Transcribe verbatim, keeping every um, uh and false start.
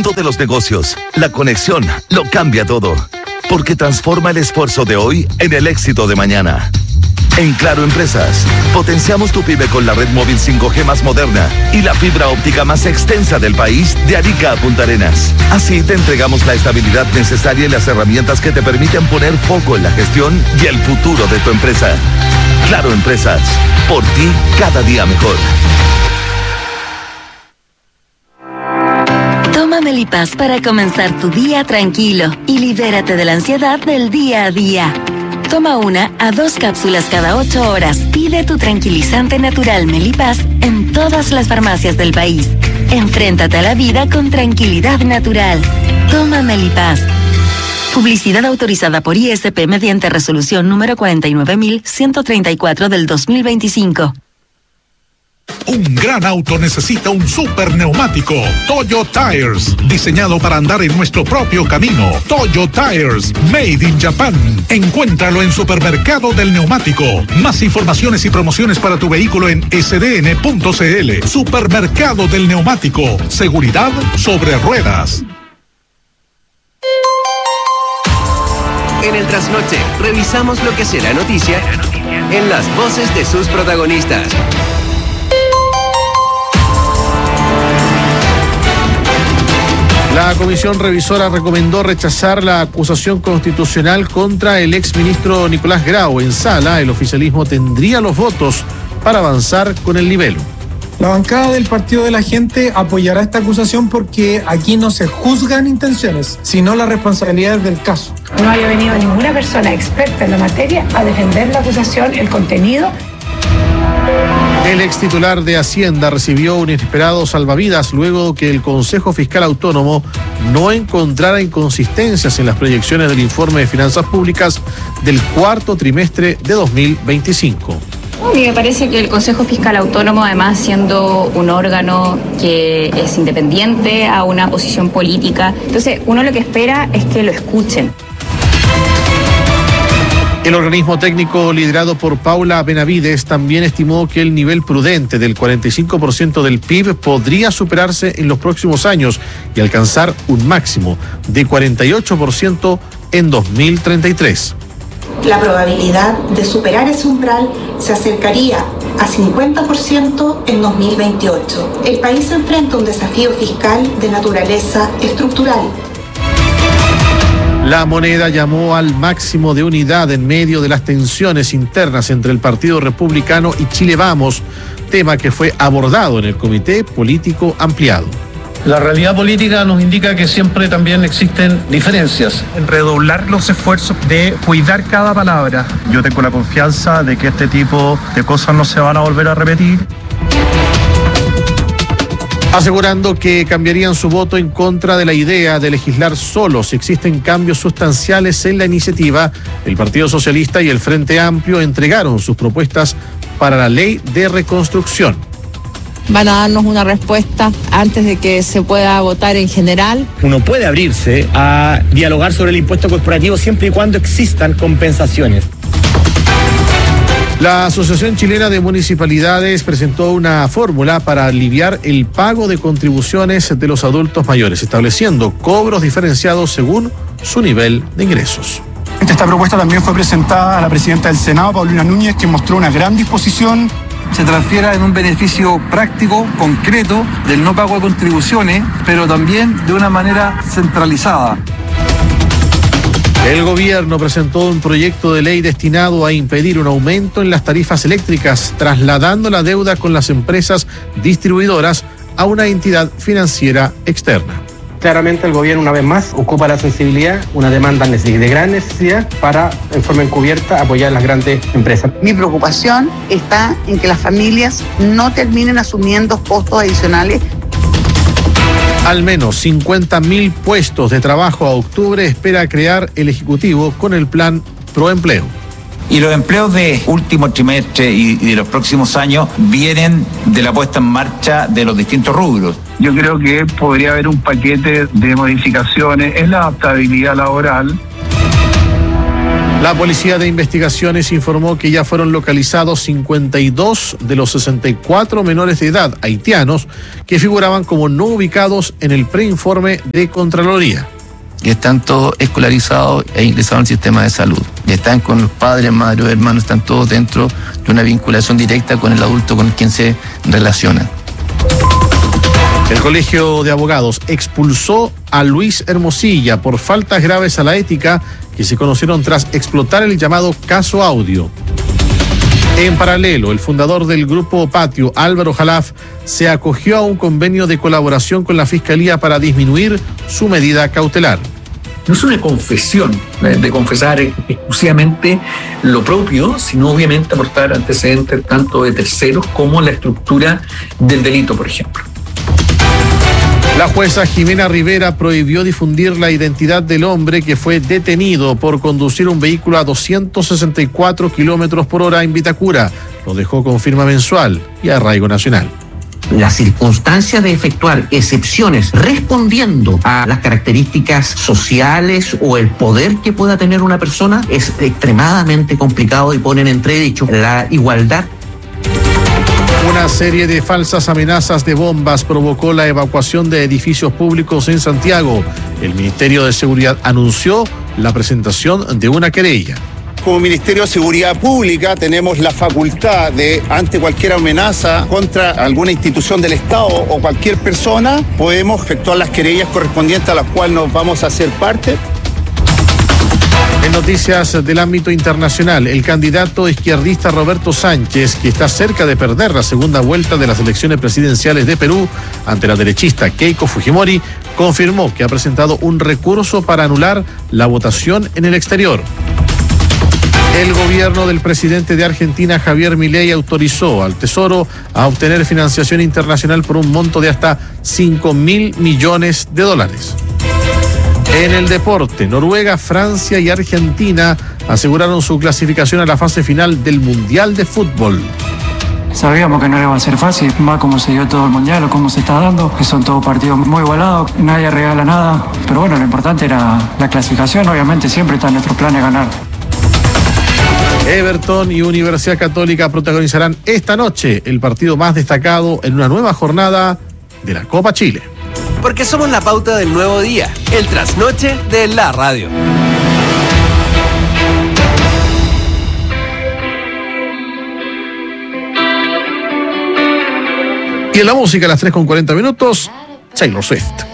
mundo de los negocios, la conexión lo cambia todo, porque transforma el esfuerzo de hoy en el éxito de mañana. En Claro Empresas, potenciamos tu pyme con la red móvil cinco G más moderna y la fibra óptica más extensa del país de Arica a Punta Arenas. Así te entregamos la estabilidad necesaria y las herramientas que te permiten poner foco en la gestión y el futuro de tu empresa. Claro Empresas, por ti cada día mejor. Toma Melipaz para comenzar tu día tranquilo y libérate de la ansiedad del día a día. Toma una a dos cápsulas cada ocho horas. Pide tu tranquilizante natural Melipaz en todas las farmacias del país. Enfréntate a la vida con tranquilidad natural. Toma Melipaz. Publicidad autorizada por I S P mediante resolución número cuarenta y nueve mil ciento treinta y cuatro del dos mil veinticinco. Un gran auto necesita un super neumático. Toyo Tires, diseñado para andar en nuestro propio camino. Toyo Tires, made in Japan. Encuéntralo en Supermercado del Neumático. Más informaciones y promociones para tu vehículo en s d n punto c l. Supermercado del Neumático. Seguridad sobre ruedas. En el Trasnoche, revisamos lo que será noticia en las voces de sus protagonistas. La comisión revisora recomendó rechazar la acusación constitucional contra el exministro Nicolás Grau. En sala, el oficialismo tendría los votos para avanzar con el libelo. La bancada del Partido de la Gente apoyará esta acusación porque aquí no se juzgan intenciones, sino las responsabilidades del caso. No haya venido ninguna persona experta en la materia a defender la acusación, el contenido. El ex titular de Hacienda recibió un inesperado salvavidas luego que el Consejo Fiscal Autónomo no encontrara inconsistencias en las proyecciones del informe de finanzas públicas del cuarto trimestre de dos mil veinticinco. A mí me parece que el Consejo Fiscal Autónomo, además siendo un órgano que es independiente a una posición política, entonces uno lo que espera es que lo escuchen. El organismo técnico liderado por Paula Benavides también estimó que el nivel prudente del cuarenta y cinco por ciento del P I B podría superarse en los próximos años y alcanzar un máximo de cuarenta y ocho por ciento en dos mil treinta y tres. La probabilidad de superar ese umbral se acercaría a cincuenta por ciento en dos mil veintiocho. El país enfrenta un desafío fiscal de naturaleza estructural. La Moneda llamó al máximo de unidad en medio de las tensiones internas entre el Partido Republicano y Chile Vamos, tema que fue abordado en el Comité Político Ampliado. La realidad política nos indica que siempre también existen diferencias. En redoblar los esfuerzos de cuidar cada palabra. Yo tengo la confianza de que este tipo de cosas no se van a volver a repetir. Asegurando que cambiarían su voto en contra de la idea de legislar solo si existen cambios sustanciales en la iniciativa, el Partido Socialista y el Frente Amplio entregaron sus propuestas para la ley de reconstrucción. Van a darnos una respuesta antes de que se pueda votar en general. Uno puede abrirse a dialogar sobre el impuesto corporativo siempre y cuando existan compensaciones. La Asociación Chilena de Municipalidades presentó una fórmula para aliviar el pago de contribuciones de los adultos mayores, estableciendo cobros diferenciados según su nivel de ingresos. Esta propuesta también fue presentada a la presidenta del Senado, Paulina Núñez, que mostró una gran disposición. Se transfiera en un beneficio práctico, concreto, del no pago de contribuciones, pero también de una manera centralizada. El gobierno presentó un proyecto de ley destinado a impedir un aumento en las tarifas eléctricas, trasladando la deuda con las empresas distribuidoras a una entidad financiera externa. Claramente el gobierno una vez más ocupa la sensibilidad, una demanda de gran necesidad para, en forma encubierta, apoyar a las grandes empresas. Mi preocupación está en que las familias no terminen asumiendo costos adicionales. Al menos cincuenta mil puestos de trabajo a octubre espera crear el Ejecutivo con el plan Proempleo. Y los empleos de último trimestre y de los próximos años vienen de la puesta en marcha de los distintos rubros. Yo creo que podría haber un paquete de modificaciones en la adaptabilidad laboral. La Policía de Investigaciones informó que ya fueron localizados cincuenta y dos de los sesenta y cuatro menores de edad haitianos que figuraban como no ubicados en el preinforme de Contraloría. Y están todos escolarizados e ingresados al sistema de salud. Y están con los padres, madres, hermanos, están todos dentro de una vinculación directa con el adulto con quien se relacionan. El Colegio de Abogados expulsó a Luis Hermosilla por faltas graves a la ética que se conocieron tras explotar el llamado caso Audio. En paralelo, el fundador del Grupo Patio, Álvaro Jalaf, se acogió a un convenio de colaboración con la Fiscalía para disminuir su medida cautelar. No es una confesión de confesar exclusivamente lo propio, sino obviamente aportar antecedentes tanto de terceros como la estructura del delito, por ejemplo. La jueza Jimena Rivera prohibió difundir la identidad del hombre que fue detenido por conducir un vehículo a doscientos sesenta y cuatro kilómetros por hora en Vitacura. Lo dejó con firma mensual y arraigo nacional. La circunstancia de efectuar excepciones respondiendo a las características sociales o el poder que pueda tener una persona es extremadamente complicado y pone en entredicho la igualdad. Una serie de falsas amenazas de bombas provocó la evacuación de edificios públicos en Santiago. El Ministerio de Seguridad anunció la presentación de una querella. Como Ministerio de Seguridad Pública tenemos la facultad de, ante cualquier amenaza contra alguna institución del Estado o cualquier persona, podemos efectuar las querellas correspondientes a las cuales nos vamos a hacer parte. En noticias del ámbito internacional, el candidato izquierdista Roberto Sánchez, que está cerca de perder la segunda vuelta de las elecciones presidenciales de Perú ante la derechista Keiko Fujimori, confirmó que ha presentado un recurso para anular la votación en el exterior. El gobierno del presidente de Argentina, Javier Milei, autorizó al Tesoro a obtener financiación internacional por un monto de hasta cinco mil millones de dólares. En el deporte, Noruega, Francia y Argentina aseguraron su clasificación a la fase final del Mundial de Fútbol. Sabíamos que no iba a ser fácil, más como se dio todo el Mundial o cómo se está dando, que son todos partidos muy igualados, nadie regala nada, pero bueno, lo importante era la clasificación, obviamente siempre está en nuestros planes ganar. Everton y Universidad Católica protagonizarán esta noche el partido más destacado en una nueva jornada de la Copa Chile. Porque somos la pauta del nuevo día, el trasnoche de la radio. Y en la música a las tres con cuarenta minutos, Taylor Swift.